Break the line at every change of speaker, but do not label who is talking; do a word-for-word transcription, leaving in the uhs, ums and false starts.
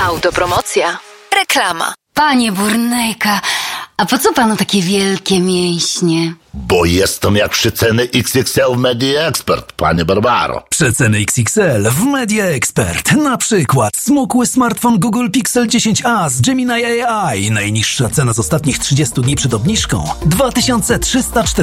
Autopromocja. Reklama.
Panie Burnejka, a po co panu takie wielkie mięśnie?
Bo jestem jak przeceny X X L w Media Expert, panie Barbaro.
Przeceny X X L w Media Expert. Na przykład smukły smartfon Google Pixel dziesięć a z Gemini A I. Najniższa cena z ostatnich trzydziestu dni przed obniżką dwa tysiące trzysta czterdzieści